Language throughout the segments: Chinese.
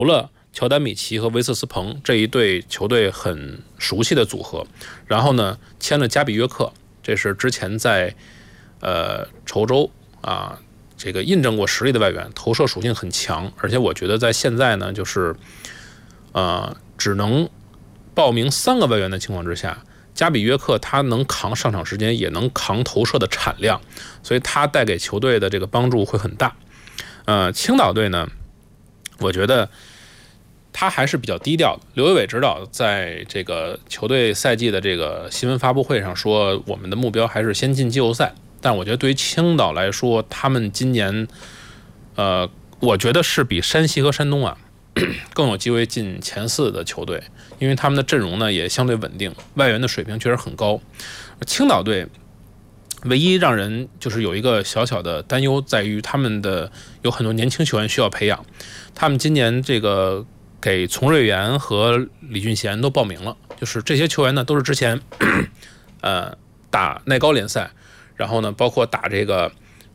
除了乔丹米奇和维瑟斯彭这一对球队很熟悉的组合，然后呢签了加比约克，这是之前在稠州这个印证过实力的外援，投射属性很强，而且我觉得在现在呢就是只能报名3个外援的情况之下，加比约克他能扛上场时间，也能扛投射的产量，所以他带给球队的这个帮助会很大。青岛队呢，我觉得他还是比较低调的。刘伟伟指导在这个球队赛季的这个新闻发布会上说，我们的目标还是先进季后赛。但我觉得对于青岛来说，他们今年我觉得是比山西和山东更有机会进前4的球队，因为他们的阵容呢也相对稳定，外援的水平确实很高。青岛队唯一让人就是有一个小小的担忧，在于他们的有很多年轻球员需要培养。他们今年这个给丛瑞元和李俊贤都报名了，就是这些球员呢都是之前打奈高联赛，然后呢包括打这个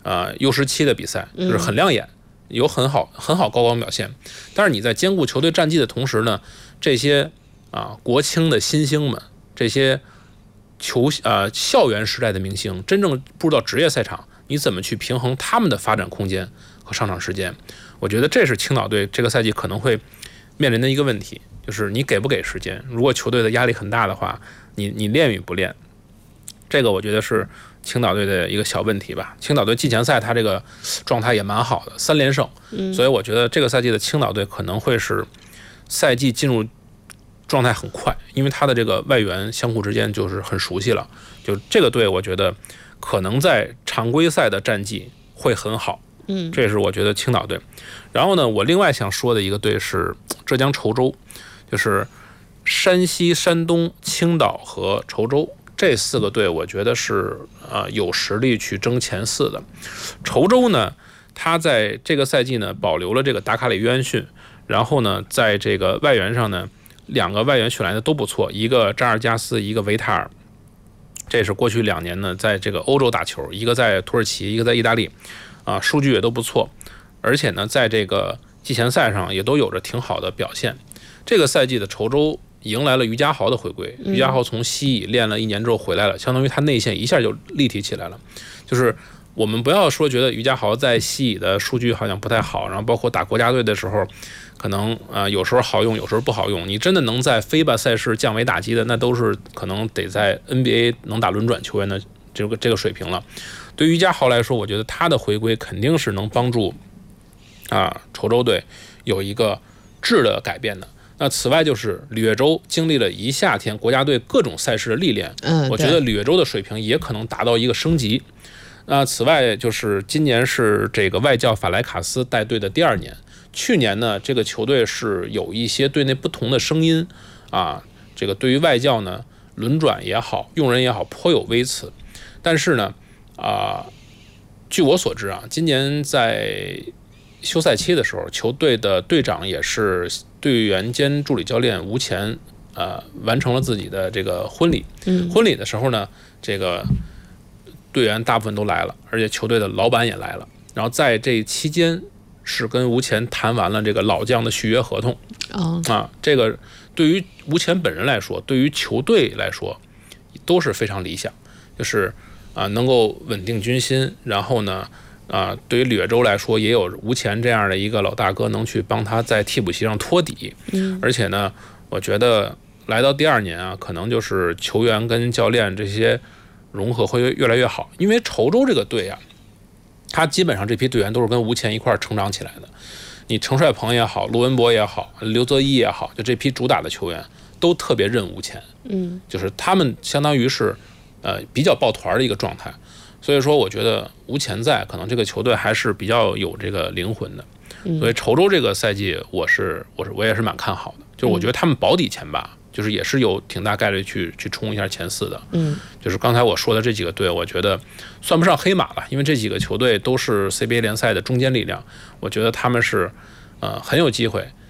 U17的比赛，就是很亮眼，有很好高光表现。但是你在兼顾球队战绩的同时呢，这些国青的新星们，这些校园时代的明星真正步入到职业赛场，你怎么去平衡他们的发展空间和上场时间？我觉得这是青岛队这个赛季可能会面临的一个问题，就是你给不给时间。如果球队的压力很大的话，你练与不练，这个我觉得是青岛队的一个小问题吧。青岛队季前赛他这个状态也蛮好的，3连胜，所以我觉得这个赛季的青岛队可能会是赛季进入状态很快，因为他的这个外援相互之间就是很熟悉了。就这个队我觉得可能在常规赛的战绩会很好，这也是我觉得青岛队。然后呢，我另外想说的一个队是浙江稠州，就是山西、山东、青岛和稠州这4个队，我觉得是有实力去争前4的。稠州呢，他在这个赛季呢保留了这个达卡里约翰逊，然后呢在这个外援上呢，2个外援选来的都不错，一个扎尔加斯，一个维塔尔。这是过去2年呢在这个欧洲打球，一个在土耳其，一个在意大利，数据也都不错，而且呢在这个季前赛上也都有着挺好的表现。这个赛季的稠州迎来了于家豪的回归，于家豪从西乙练了1年之后回来了，相当于他内线一下就立体起来了。就是我们不要说觉得于家豪在西乙的数据好像不太好，然后包括打国家队的时候可能有时候好用，有时候不好用。你真的能在FIBA赛事降维打击的，那都是可能得在 NBA 能打轮转球员的这个水平了。对于于家豪来说，我觉得他的回归肯定是能帮助稠州队有一个质的改变的。那此外就是李月洲经历了一夏天国家队各种赛事的历练，我觉得李月洲的水平也可能达到一个升级。那此外就是今年是这个外教法莱卡斯带队的第2年，去年呢这个球队是有一些队内不同的声音这个对于外教呢轮转也好，用人也好颇有微词。但是呢据我所知今年在休赛期的时候，球队的队长也是队员兼助理教练吴前完成了自己的这个婚礼。婚礼的时候呢，这个队员大部分都来了，而且球队的老板也来了。然后在这期间是跟吴前谈完了这个老将的续约合同。这个对于吴前本人来说，对于球队来说都是非常理想，就是能够稳定军心，然后呢对于李月洲来说，也有吴前这样的一个老大哥能去帮他在替补席上托底。而且呢，我觉得来到第2年可能就是球员跟教练这些融合会越来越好。因为稠州这个队他基本上这批队员都是跟吴前一块成长起来的。你程帅鹏也好，陆文博也好，刘泽一也好，就这批主打的球员都特别认吴前。就是他们相当于是比较抱团的一个状态。所以说我觉得吴前在，可能这个球队还是比较有这个灵魂的。所以稠州这个赛季我也是蛮看好的，就是我觉得他们保底前8，就是也是有挺大概率去冲一下前4的。就是刚才我说的这几个队，我觉得算不上黑马了，因为这几个球队都是 CBA 联赛的中坚力量，我觉得他们是很有机会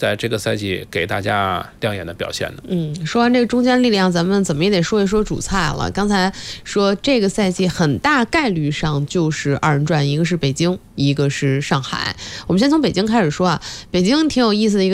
在这个赛季给大家亮眼的表现的。 说完这个中坚力量，咱们怎么也得说一说主菜了。刚才说这个赛季很大概率上就是二人转，一个是北京，一个是上海。我们先从北京开始说啊，北京挺有意思的一个